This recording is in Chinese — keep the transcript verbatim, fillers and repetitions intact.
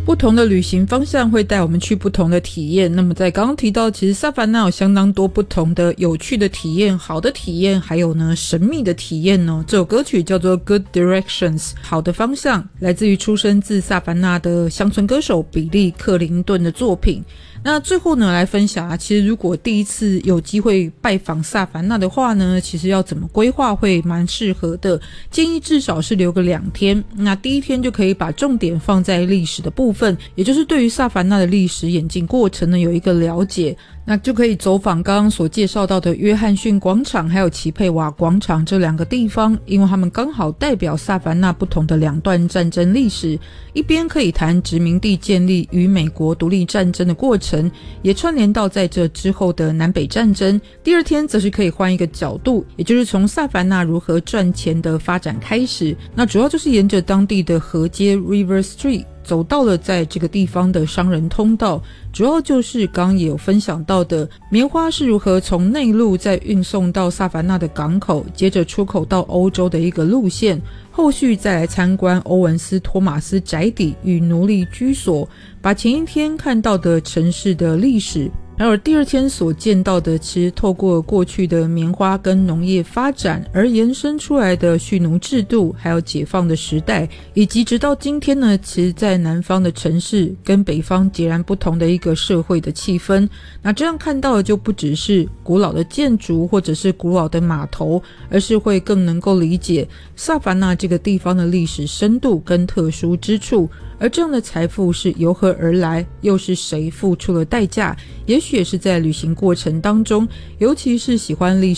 不同的旅行方向会带我们去不同的体验。那么在刚刚提到，其实萨凡纳有相当多不同的有趣的体验、好的体验，还有呢神秘的体验哦。这首歌曲叫做 Good Directions， 好的方向，来自于出生自萨凡纳的乡村歌手比利·克林顿的作品。那最后呢，来分享啊，其实如果第一次有机会拜访萨凡纳的话呢，其实要怎么规划会蛮适合的。建议至少是留个两天，那第一天就可以把重点放在历史的部分，也就是对于萨凡纳的历史演进过程呢有一个了解。那就可以走访刚刚所介绍到的约翰逊广场还有齐佩瓦广场这两个地方，因为他们刚好代表萨凡纳不同的两段战争历史，一边可以谈殖民地建立与美国独立战争的过程，也串联到在这之后的南北战争。第二天则是可以换一个角度，也就是从萨凡纳如何赚钱的发展开始，那主要就是沿着当地的河街 River Street走到了在这个地方的商人通道，主要就是刚刚也有分享到的棉花是如何从内陆再运送到萨凡纳的港口，接着出口到欧洲的一个路线，后续再来参观欧文斯托马斯宅邸与奴隶居所，把前一天看到的城市的历史还有第二天所见到的，其实透过过去的棉花跟农业发展而延伸出来的蓄奴制度，还有解放的时代，以及直到今天呢，其实在南方的城市跟北方截然不同的一个社会的气氛。那这样看到的就不只是古老的建筑或者是古老的码头，而是会更能够理解萨凡纳这个地方的历史深度跟特殊之处，而这样的财富是由何而来，又是谁付出了代价，也许也是在旅行过程当中，尤其是喜欢历